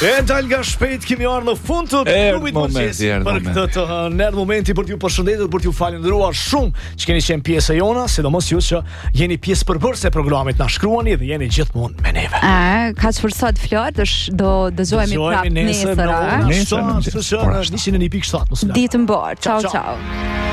E dal nga shpejt kemi ardhur në fund të klubit mëngjesit për këtë të nerd momenti për t'ju përshëndetur, për t'ju falendëruar shumë që keni qenë pjesë e jona, sidomos ju që jeni pjesë përbërëse e programit, na shkruani dhe jeni gjithmonë me neve. Ka që për sot Flor, do dëgjohemi prapë nesër. Nesër, 101.7 mos. Ditë mbar. Ciao ciao.